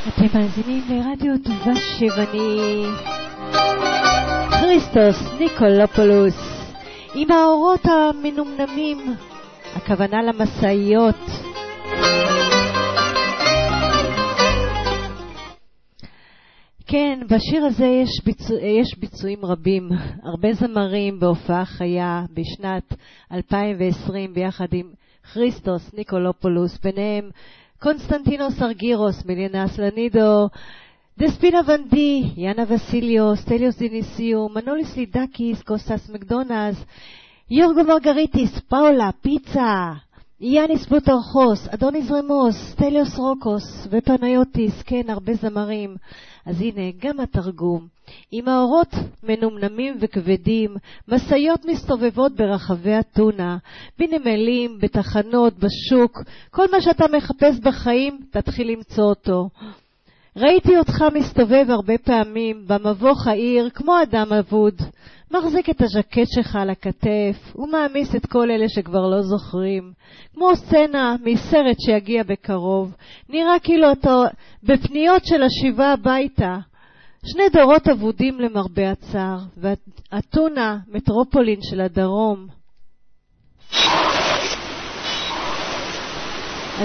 אתם מאזינים לרדיו דבש, ואני כריסטוס ניקולופולוס עם האורות המנומנמים, הכוונה למסעיות. כן, בשיר הזה יש ביצועים רבים, הרבה זמרים בהופעה חיה בשנת 2020 ביחד עם כריסטוס ניקולופולוס, ביניהם קונסטנטינוס ארגירוס, מילינה סלנידו, דספינה ונדי, יאנה וסיליו, סטליוס דיניסיו, מנוליס לידקיס, קוסטס מקדונז, יורגו מרגריטיס, פאולה, פיצה, יאניס בוטרחוס, אדוניס רמוס, סטליוס רוקוס ופניוטיס, כן, הרבה זמרים. אז הנה, גם התרגום. עם האורות מנומנמים וכבדים, מסעיות מסתובבות ברחבי אתונה, בנמלים, בתחנות, בשוק, כל מה שאתה מחפש בחיים, תתחיל למצוא אותו. ראיתי אותך מסתובב הרבה פעמים במבוך העיר כמו אדם אבוד, מחזיק את הז'קט שלך על הכתף ומאמיס את כל אלה שכבר לא זוכרים, כמו סצנה מסרט שיגיע בקרוב. נראה כאילו אתה בפניות של השיבה הביתה. שני דורות אבודים למרבה הצער, ואתונה, מטרופולין של הדרום,